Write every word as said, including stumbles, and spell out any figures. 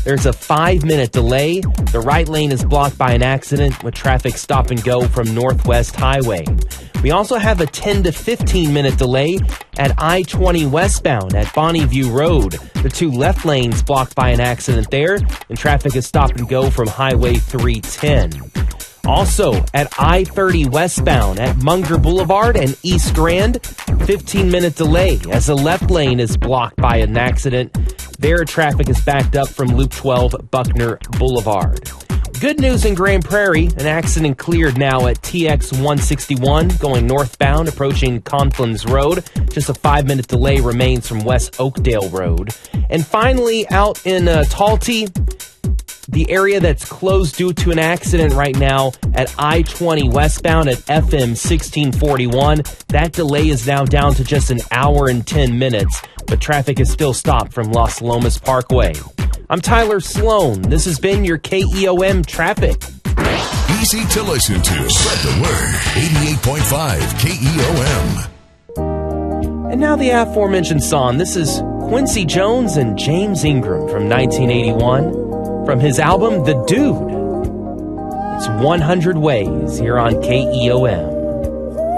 There's a five-minute delay. The right lane is blocked by an accident with traffic stop and go from Northwest Highway. We also have a ten to fifteen minute delay at I twenty westbound at Bonneview Road. The two left lanes blocked by an accident there, and traffic is stop and go from Highway three ten. Also, at I thirty westbound at Munger Boulevard and East Grand, fifteen minute delay as the left lane is blocked by an accident. There, traffic is backed up from Loop twelve Buckner Boulevard. Good news in Grand Prairie. An accident cleared now at T X one sixty-one going northbound approaching Conflans Road. Just a five minute delay remains from West Oakdale Road. And finally, out in uh, Talty, the area that's closed due to an accident right now at I twenty westbound at F M sixteen forty-one. That delay is now down to just an hour and ten minutes, but traffic is still stopped from Las Lomas Parkway. I'm Tyler Sloan. This has been your K E O M traffic. Easy to listen to. Spread the word. eighty-eight point five K E O M. And now the aforementioned song. This is Quincy Jones and James Ingram from nineteen eighty-one from his album The Dude. It's one hundred Ways here on K E O M.